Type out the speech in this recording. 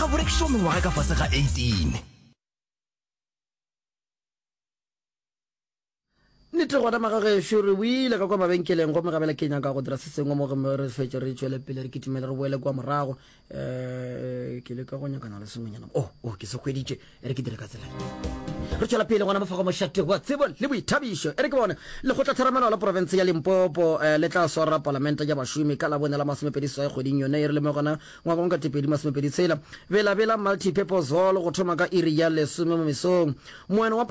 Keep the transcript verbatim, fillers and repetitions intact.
ga borekišo mengwaga ka fase ga eighteen. Nete gona magagešo re buile ka kwa mabenkeleng go megabela Kenya ka go dira se sengwe mo re re fetse re tšwele pele re kitimele re boele kwa morago um ke le ka go nyakana le sengwenyana o o ke se kgweditše e re ke dire ka tsela re tšwela pele gona mofago mošate wa tsebo le boithabišo e re ke bone lekgotlatheramano la porofense ya Limpopo le tla swara palamente ya bašomi ka la bone la masomepedi seswai kgweding yone e re le mo gona ngwagong ka tepedi masomepedi tshela bela bela multipurpose hall go thoma ka iri ya lesome mo mesong moeno wa